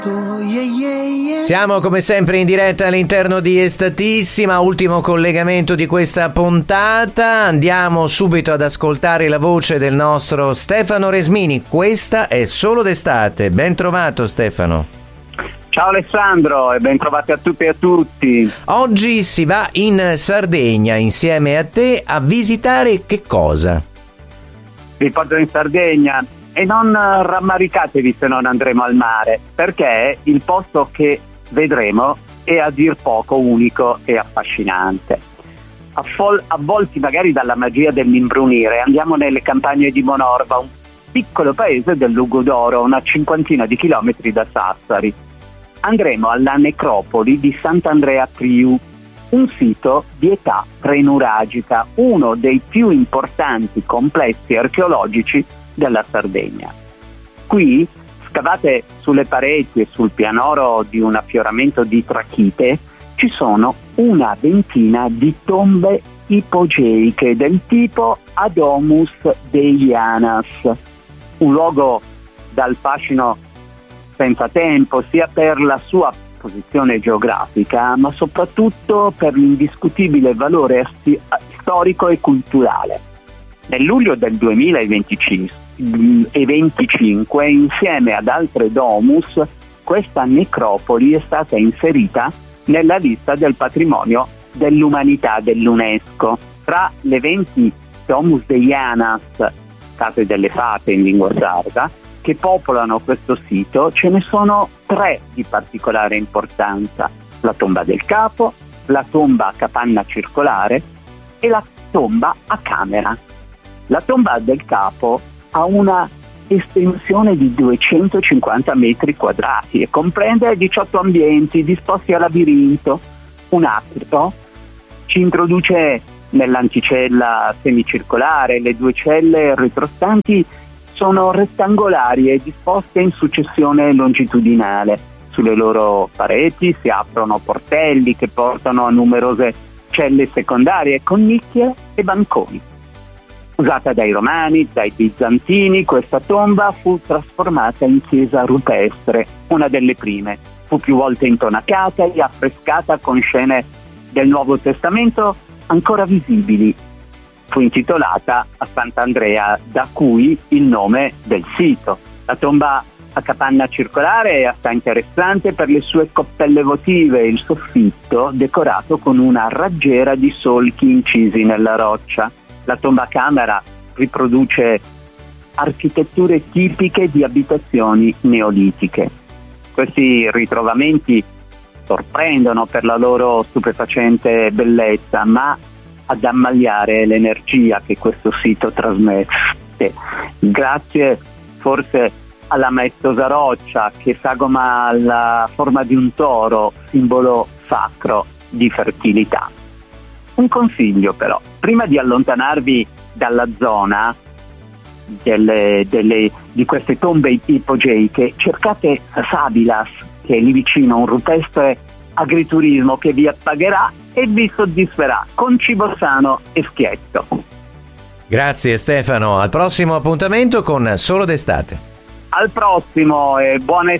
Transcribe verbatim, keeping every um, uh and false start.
Siamo come sempre in diretta all'interno di Estatissima, ultimo collegamento di questa puntata. Andiamo subito ad ascoltare la voce del nostro Stefano Resmini. Questa è Solo d'estate. Ben trovato, Stefano. Ciao Alessandro e ben trovati a tutti e a tutti. Oggi si va in Sardegna insieme a te a visitare che cosa? Vi porto in Sardegna e non rammaricatevi se non andremo al mare, perché il posto che vedremo è a dir poco unico e affascinante. Affol- avvolti magari dalla magia dell'imbrunire, andiamo nelle campagne di Monorba, un piccolo paese del Lugudoro, una cinquantina di chilometri da Sassari. Andremo alla necropoli di Sant'Andrea Priu, un sito di età prenuragica, uno dei più importanti complessi archeologici della Sardegna. Qui, scavate sulle pareti e sul pianoro di un affioramento di trachite, ci sono una ventina di tombe ipogeiche del tipo Adomus Deianas, un luogo dal fascino senza tempo, sia per la sua posizione geografica, ma soprattutto per l'indiscutibile valore asti- storico e culturale. Nel luglio del duemilaventicinque, insieme ad altre domus, questa necropoli è stata inserita nella lista del patrimonio dell'umanità dell'UNESCO. Tra le venti domus deianas, case delle fate in lingua sarda, che popolano questo sito, ce ne sono tre di particolare importanza: la tomba del capo, la tomba a capanna circolare e la tomba a camera. La tomba del capo ha una estensione di duecentocinquanta metri quadrati e comprende diciotto ambienti disposti a labirinto. Un atrio ci introduce nell'anticella semicircolare, le due celle retrostanti sono rettangolari e disposte in successione longitudinale. Sulle loro pareti si aprono portelli che portano a numerose celle secondarie con nicchie e banconi. Usata dai Romani, dai Bizantini, questa tomba fu trasformata in chiesa rupestre, una delle prime. Fu più volte intonacata e affrescata con scene del Nuovo Testamento ancora visibili. Fu intitolata a Sant'Andrea, da cui il nome del sito. La tomba a capanna circolare è assai interessante per le sue coppelle votive e il soffitto decorato con una raggiera di solchi incisi nella roccia. La tomba a camera riproduce architetture tipiche di abitazioni neolitiche. Questi ritrovamenti sorprendono per la loro stupefacente bellezza, ma ad ammaliare l'energia che questo sito trasmette. Grazie forse alla maestosa roccia che sagoma la forma di un toro, simbolo sacro di fertilità. Un consiglio però: prima di allontanarvi dalla zona delle, delle, di queste tombe ipogeiche, cercate Sasabilas, che è lì vicino, un rupestre agriturismo che vi appagherà e vi soddisferà con cibo sano e schietto. Grazie Stefano, al prossimo appuntamento con Solo d'estate. Al prossimo e buona